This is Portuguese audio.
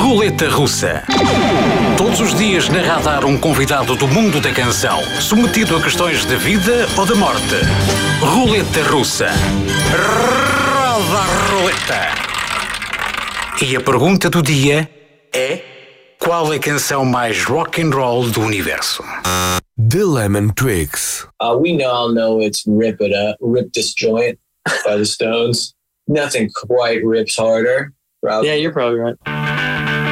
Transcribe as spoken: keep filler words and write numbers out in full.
Roleta Russa. Todos os dias na Radar um convidado do mundo da canção, submetido a questões de vida ou de morte. Roleta Russa. Roda a roleta. E a pergunta do dia é: qual é a canção mais rock and roll do universo? The Lemon Twigs. Uh, we all know it's Rip It Up, Rip This Joint by the Stones. Nothing quite rips harder. Probably. Yeah, you're probably right.